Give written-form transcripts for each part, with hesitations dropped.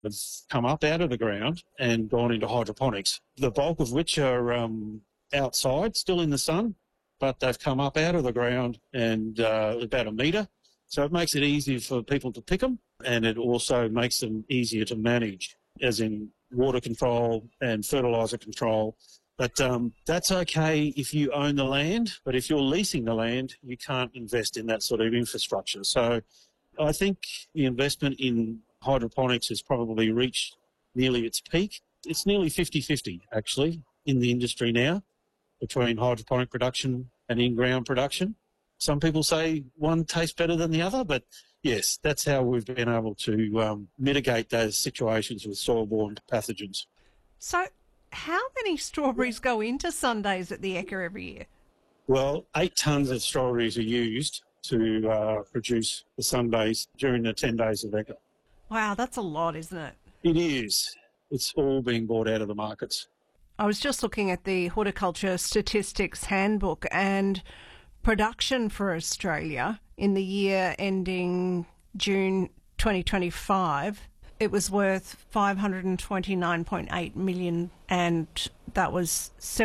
have come up out of the ground and gone into hydroponics, the bulk of which are outside, still in the sun, but they've come up out of the ground and about a metre. So it makes it easier for people to pick them, and it also makes them easier to manage, as in water control and fertiliser control. But that's okay if you own the land, but if you're leasing the land, you can't invest in that sort of infrastructure. So I think the investment in hydroponics has probably reached nearly its peak. It's nearly 50-50, actually, in the industry now, between hydroponic production and in-ground production. Some people say one tastes better than the other, but yes, that's how we've been able to mitigate those situations with soil-borne pathogens. So how many strawberries go into sundaes at the Ekka every year? Well, 8 tonnes of strawberries are used to produce the sundaes during the 10 days of Ekka. Wow, that's a lot, isn't it? It is. It's all being bought out of the markets. I was just looking at the Horticulture Statistics Handbook, and production for Australia in the year ending June 2025, it was worth 529.8 million, and that was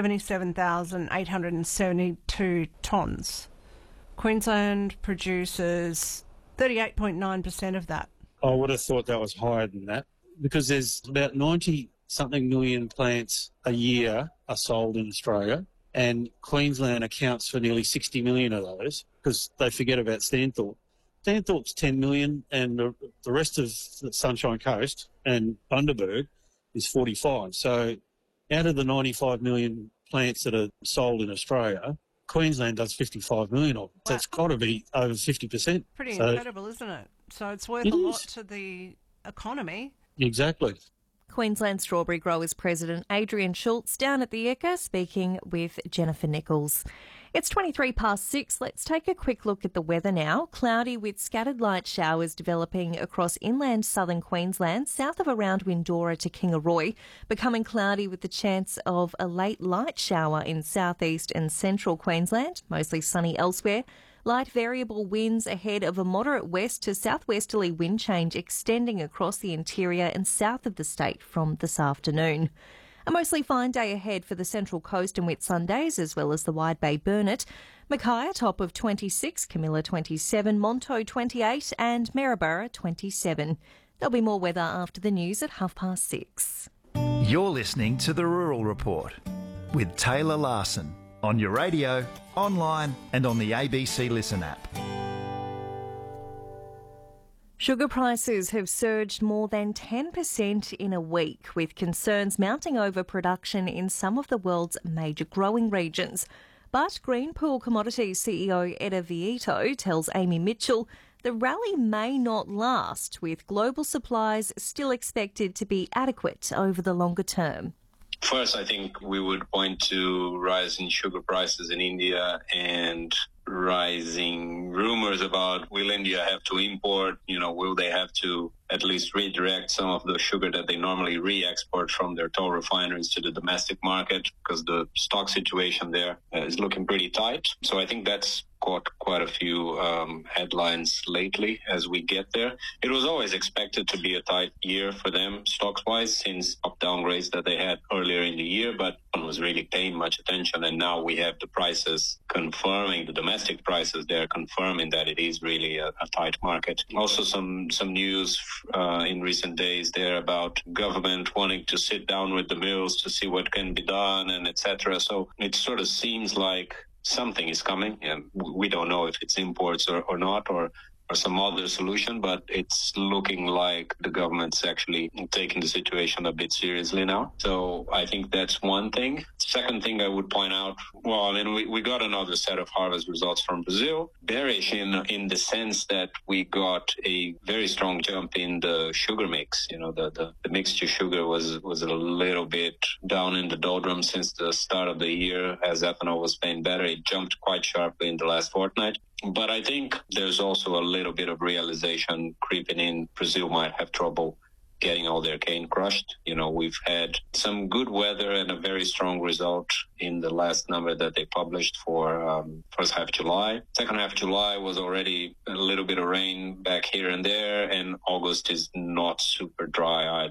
77,872 tonnes. Queensland produces 38.9% of that. I would have thought that was higher than that, because there's about 90-something million plants a year are sold in Australia, and Queensland accounts for nearly 60 million of those, because they forget about Stanthorpe. Stanthorpe's 10 million, and the rest of the Sunshine Coast and Bundaberg is 45. So out of the 95 million plants that are sold in Australia, Queensland does 55 million of them. So it's got to be over 50%. Pretty incredible, isn't it? So it's worth a lot to the economy. Exactly. Queensland Strawberry Growers President Adrian Schultz down at the Ekka speaking with Jennifer Nichols. It's 6:23. Let's take a quick look at the weather now. Cloudy with scattered light showers developing across inland southern Queensland, south of around Windora to Kingaroy, becoming cloudy with the chance of a late light shower in southeast and central Queensland, mostly sunny elsewhere. Light variable winds ahead of a moderate west to southwesterly wind change extending across the interior and south of the state from this afternoon. A mostly fine day ahead for the Central Coast and Whitsundays, as well as the Wide Bay Burnett. Mackay, top of 26, Camilla 27, Monto 28 and Maryborough 27. There'll be more weather after the news at 6:30. You're listening to The Rural Report with Taylor Larson on your radio, online and on the ABC Listen app. Sugar prices have surged more than 10% in a week, with concerns mounting over production in some of the world's major growing regions. But Greenpool Commodities CEO Etta Vieto tells Amy Mitchell the rally may not last, with global supplies still expected to be adequate over the longer term. First, I think we would point to rise in sugar prices in India and rising rumors about will India have to import, will they have to at least redirect some of the sugar that they normally re-export from their toll refineries to the domestic market, because the stock situation there is looking pretty tight. So I think that's caught quite a few headlines lately as we get there. It was always expected to be a tight year for them stocks-wise since up downgrades that they had earlier in the year, but no one was really paying much attention. And now we have the prices confirming, the domestic prices there confirming that it is really a tight market. Also some news in recent days there about government wanting to sit down with the mills to see what can be done and etc. So it sort of seems like something is coming, and we don't know if it's imports or not, or some other solution, but it's looking like the government's actually taking the situation a bit seriously now. So I think that's one thing. Second thing I would point out, we got another set of harvest results from Brazil. Bearish in the sense that we got a very strong jump in the sugar mix. The mixture sugar was a little bit down in the doldrums since the start of the year as ethanol was paying better. It jumped quite sharply in the last fortnight. But I think there's also a little bit of realization creeping in. Brazil might have trouble getting all their cane crushed. We've had some good weather and a very strong result in the last number that they published for first half July. Second half July was already a little bit of rain back here and there, and August is not super dry